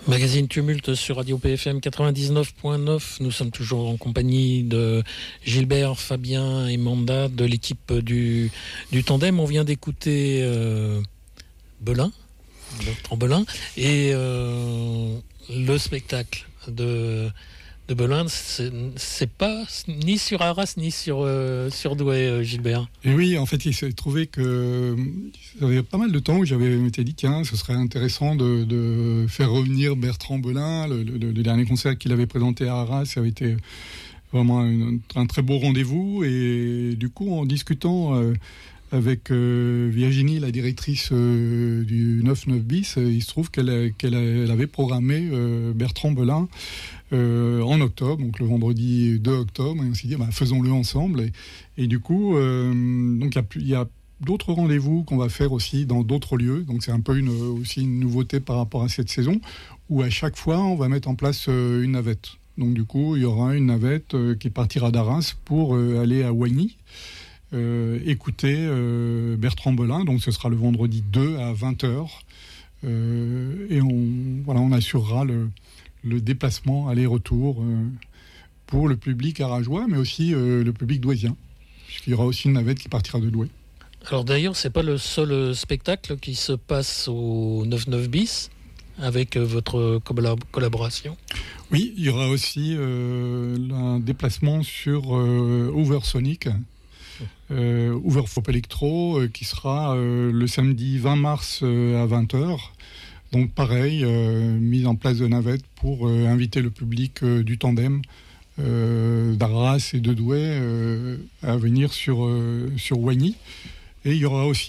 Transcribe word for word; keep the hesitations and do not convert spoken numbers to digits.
Magazine Tumulte sur Radio P F M quatre-vingt-dix-neuf point neuf. Nous sommes toujours en compagnie de Gilbert, Fabien et Manda de l'équipe du, du Tandem. On vient d'écouter euh, Belin, Bertrand Belin, et euh, le spectacle de, de Belin, c'est, c'est pas ni sur Arras ni sur, euh, sur Douai, euh, Gilbert. Et oui, en fait, il s'est trouvé que ça avait pas mal de temps où j'avais m'étais dit, tiens, ce serait intéressant de, de faire revenir Bertrand Belin. Le, le, le dernier concert qu'il avait présenté à Arras, ça avait été vraiment un, un très beau rendez-vous. Et du coup, en discutant euh, avec euh, Virginie, la directrice euh, du neuf neuf bis, euh, il se trouve qu'elle, a, qu'elle, a, elle avait programmé euh, Bertrand Belin euh, en octobre, donc le vendredi deux octobre, et on s'est dit, bah, faisons-le ensemble. Et, et du coup, euh, donc il y a, y a d'autres rendez-vous qu'on va faire aussi dans d'autres lieux, donc c'est un peu une, aussi une nouveauté par rapport à cette saison, où à chaque fois, on va mettre en place euh, une navette. Donc du coup, il y aura une navette euh, qui partira d'Arras pour euh, aller à Oigny, Euh, écouter euh, Bertrand Belin. Donc ce sera le vendredi deux à vingt heures, euh, et on, voilà, on assurera le, le déplacement aller-retour euh, pour le public arageois, mais aussi euh, le public douaisien, puisqu'il y aura aussi une navette qui partira de Douai. Alors d'ailleurs, c'est pas le seul spectacle qui se passe au neuf neuf bis avec votre collaboration. Oui, il y aura aussi euh, un déplacement sur euh, Oversonic, Euh, Overflop Electro, euh, qui sera euh, le samedi vingt mars euh, à vingt heures. Donc pareil, euh, mise en place de navettes pour euh, inviter le public euh, du Tandem euh, d'Arras et de Douai euh, à venir sur, euh, sur Oigny. Et il y aura aussi